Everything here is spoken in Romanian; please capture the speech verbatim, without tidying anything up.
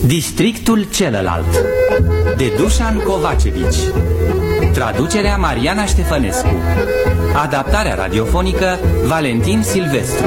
Districtul celălalt de Dușan Kovacevici. Traducerea Mariana Ștefănescu. Adaptarea radiofonică Valentin Silvestru.